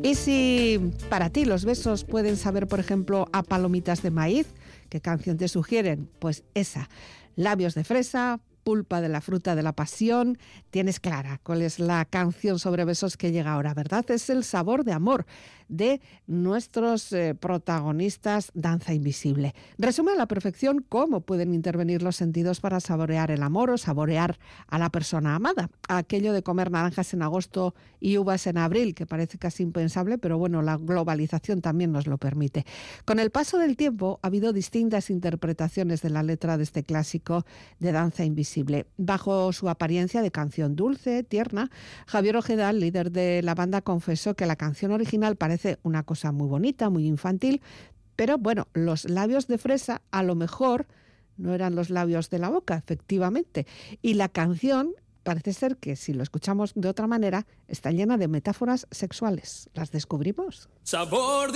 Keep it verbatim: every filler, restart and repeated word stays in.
Y si para ti los besos pueden saber, por ejemplo, a palomitas de maíz, ¿qué canción te sugieren? Pues esa, Labios de fresa, Pulpa de la fruta de la pasión. Tienes clara cuál es la canción sobre besos que llega ahora, ¿verdad? Es El sabor de amor de nuestros eh, protagonistas Danza Invisible. Resume a la perfección cómo pueden intervenir los sentidos para saborear el amor o saborear a la persona amada. Aquello de comer naranjas en agosto y uvas en abril, que parece casi impensable, pero bueno, la globalización también nos lo permite. Con el paso del tiempo ha habido distintas interpretaciones de la letra de este clásico de Danza Invisible. Bajo su apariencia de canción dulce, tierna, Javier Ojeda, líder de la banda, confesó que la canción original parece una cosa muy bonita, muy infantil, pero bueno, los labios de fresa a lo mejor no eran los labios de la boca, efectivamente. Y la canción parece ser que, si lo escuchamos de otra manera, está llena de metáforas sexuales. ¿Las descubrimos? Sabor